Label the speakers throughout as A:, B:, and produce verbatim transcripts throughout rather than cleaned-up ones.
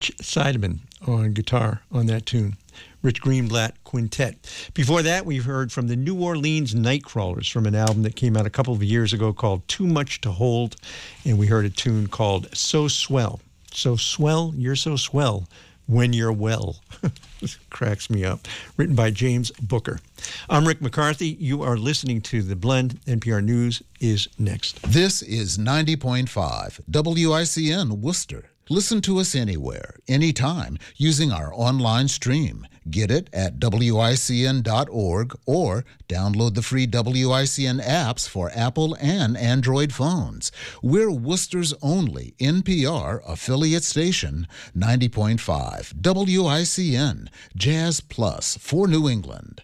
A: Seidemann on guitar on that tune. Rich Greenblatt Quintet. Before that, we've heard from the New Orleans Nightcrawlers from an album that came out a couple of years ago called Too Much to Hold, and we heard a tune called So Swell. So swell, you're so swell when you're well. This cracks me up. Written by James Booker. I'm Rick McCarthy. You are listening to The Blend. N P R News is next.
B: This is ninety point five W I C N Worcester. Listen to us anywhere, anytime, using our online stream. Get it at W I C N dot org or download the free W I C N apps for Apple and Android phones. We're Worcester's only N P R affiliate station, ninety point five W I C N, Jazz Plus for New England.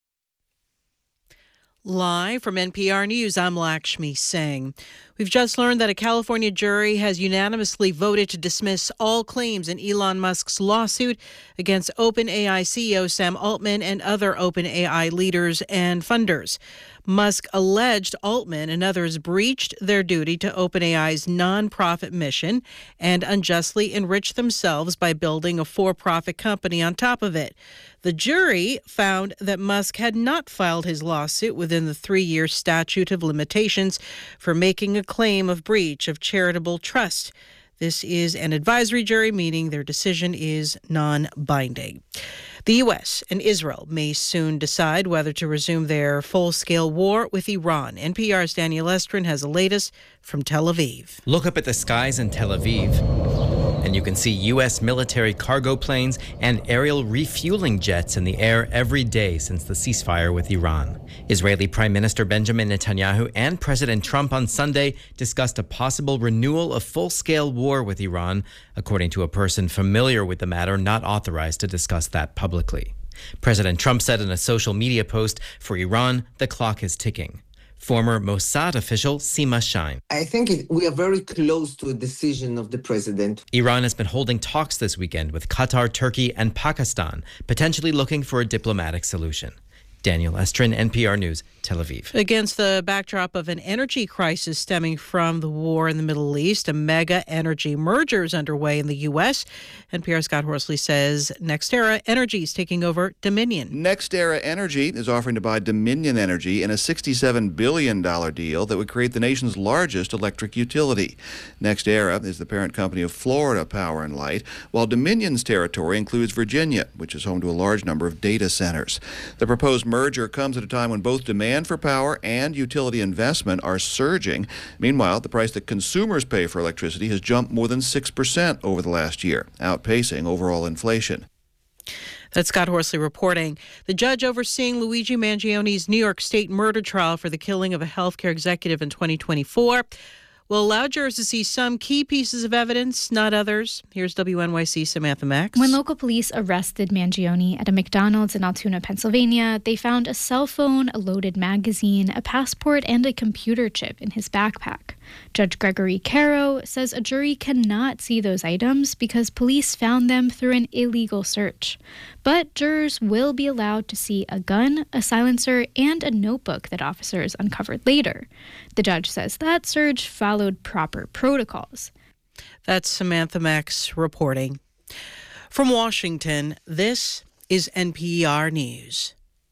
C: Live from N P R News, I'm Lakshmi Singh. We've just learned that a California jury has unanimously voted to dismiss all claims in Elon Musk's lawsuit against OpenAI C E O Sam Altman and other OpenAI leaders and funders. Musk alleged Altman and others breached their duty to OpenAI's nonprofit mission and unjustly enriched themselves by building a for-profit company on top of it. The jury found that Musk had not filed his lawsuit within the three-year statute of limitations for making a claim of breach of charitable trust. This is an advisory jury, meaning their decision is non-binding. The U S and Israel may soon decide whether to resume their full-scale war with Iran. N P R's Daniel Estrin has the latest from Tel Aviv.
D: Look up at the skies in Tel Aviv, and you can see U S military cargo planes and aerial refueling jets in the air every day since the ceasefire with Iran. Israeli Prime Minister Benjamin Netanyahu and President Trump on Sunday discussed a possible renewal of full-scale war with Iran, according to a person familiar with the matter not authorized to discuss that publicly. President Trump said in a social media post, "For Iran, the clock is ticking." Former Mossad official Sima Shine.
E: I think it, we are very close to a decision of the president.
D: Iran has been holding talks this weekend with Qatar, Turkey, and Pakistan, potentially looking for a diplomatic solution. Daniel Estrin, N P R News, Tel Aviv.
C: Against the backdrop of an energy crisis stemming from the war in the Middle East, a mega energy merger is underway in the U S. N P R's Scott Horsley says NextEra Energy is taking over Dominion.
F: NextEra Energy is offering to buy Dominion Energy in a sixty-seven billion dollars deal that would create the nation's largest electric utility. NextEra is the parent company of Florida Power and Light, while Dominion's territory includes Virginia, which is home to a large number of data centers. The proposed merger comes at a time when both demand for power and utility investment are surging. Meanwhile, the price that consumers pay for electricity has jumped more than six percent over the last year, outpacing overall inflation.
C: That's Scott Horsley reporting. The judge overseeing Luigi Mangioni's New York State murder trial for the killing of a healthcare executive in twenty twenty-four will allow jurors to see some key pieces of evidence, not others. Here's W N Y C Samantha Max.
G: When local police arrested Mangione at a McDonald's in Altoona, Pennsylvania, they found a cell phone, a loaded magazine, a passport, and a computer chip in his backpack. Judge Gregory Caro says a jury cannot see those items because police found them through an illegal search. But jurors will be allowed to see a gun, a silencer, and a notebook that officers uncovered later. The judge says that search followed proper protocols.
C: That's Samantha Max reporting. From Washington, this is N P R News.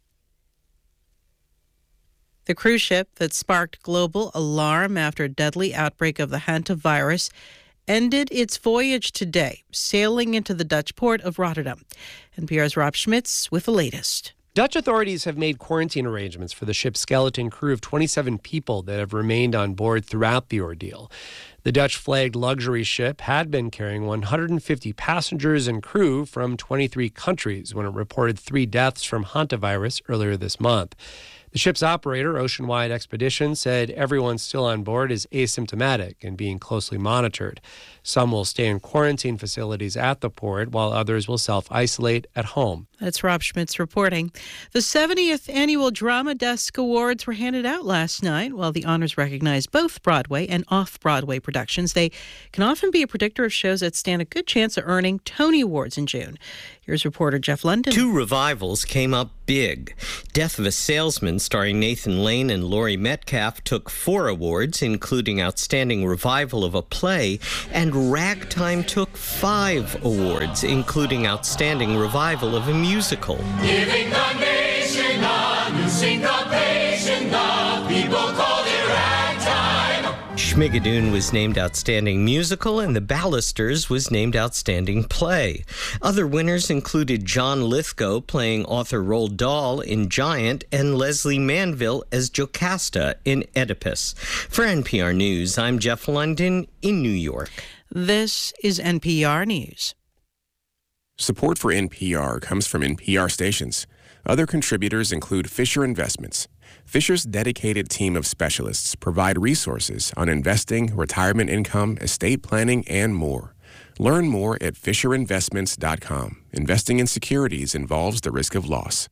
C: The cruise ship that sparked global alarm after a deadly outbreak of the hantavirus ended its voyage today, sailing into the Dutch port of Rotterdam. N P R's Rob Schmitz with the latest.
H: Dutch authorities have made quarantine arrangements for the ship's skeleton crew of twenty-seven people that have remained on board throughout the ordeal. The Dutch-flagged luxury ship had been carrying one hundred fifty passengers and crew from twenty-three countries when it reported three deaths from hantavirus earlier this month. The ship's operator, Oceanwide Expeditions, said everyone still on board is asymptomatic and being closely monitored. Some will stay in quarantine facilities at the port, while others will self-isolate at home.
C: That's Rob Schmitz reporting. The seventieth Annual Drama Desk Awards were handed out last night. While the honors recognize both Broadway and off-Broadway productions, they can often be a predictor of shows that stand a good chance of earning Tony Awards in June. Here's reporter Jeff London.
I: Two revivals came up big. Death of a Salesman, starring Nathan Lane and Laurie Metcalf, took four awards, including Outstanding Revival of a Play, and Ragtime took five awards, including Outstanding Revival of a Musical.
J: Giving the nation a new syncopation, the people call it ragtime.
I: Schmigadoon was named Outstanding Musical, and The Ballisters was named Outstanding Play. Other winners included John Lithgow playing author Roald Dahl in Giant, and Leslie Manville as Jocasta in Oedipus. For N P R News, I'm Jeff London in New York.
C: This is N P R News.
K: Support for N P R comes from N P R stations. Other contributors include Fisher Investments. Fisher's dedicated team of specialists provide resources on investing, retirement income, estate planning, and more. Learn more at fisher investments dot com. Investing in securities involves the risk of loss.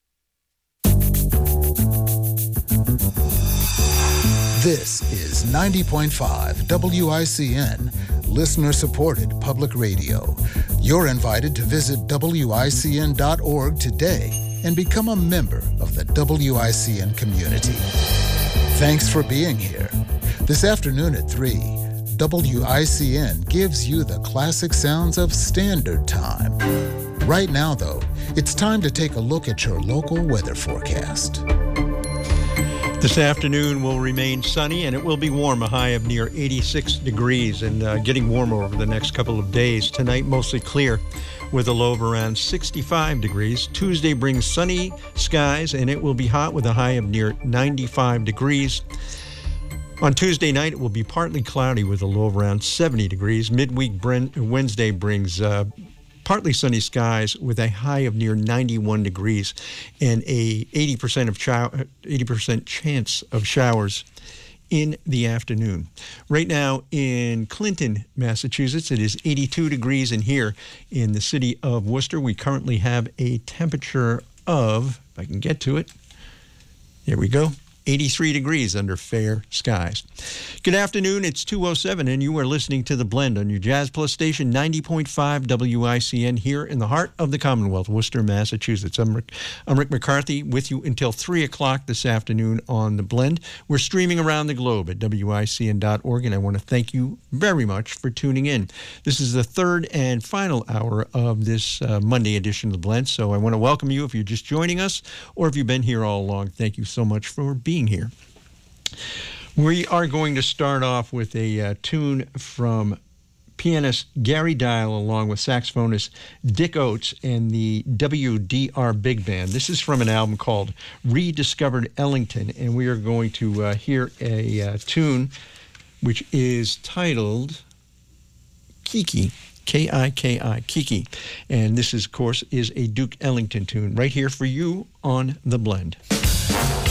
B: This is ninety point five W I C N, listener-supported public radio. You're invited to visit W I C N dot org today and become a member of the W I C N community. Thanks for being here. This afternoon at three, W I C N gives you the classic sounds of Standard Time. Right now, though, it's time to take a look at your local weather forecast.
A: This afternoon will remain sunny, and it will be warm, a high of near eighty-six degrees, and uh, getting warmer over the next couple of days. Tonight, mostly clear with a low of around sixty-five degrees. Tuesday brings sunny skies, and it will be hot with a high of near ninety-five degrees. On Tuesday night, it will be partly cloudy with a low of around seventy degrees. Midweek Wednesday brings uh, partly sunny skies with a high of near ninety-one degrees and a eighty percent of show- eighty percent chance of showers in the afternoon. Right now in Clinton, Massachusetts, it is eighty-two degrees, and here in the city of Worcester, we currently have a temperature of, if I can get to it, there we go, eighty-three degrees under fair skies. Good afternoon, it's two oh seven, and you are listening to The Blend on your Jazz Plus station, ninety point five W I C N, here in the heart of the Commonwealth, Worcester, Massachusetts. I'm Rick, I'm Rick McCarthy with you until three o'clock this afternoon on The Blend. We're streaming around the globe at W I C N dot org, and I want to thank you very much for tuning in. This is the third and final hour of this uh, Monday edition of The Blend, so I want to welcome you if you're just joining us, or if you've been here all along. Thank you so much for being here. We are going to start off with a uh, tune from pianist Gary Dial along with saxophonist Dick Oates and the W D R Big Band. This is from an album called Rediscovered Ellington, and we are going to uh, hear a uh, tune which is titled Kiki. K I K I, Kiki. And this, is, of course, is a Duke Ellington tune right here for you on The Blend.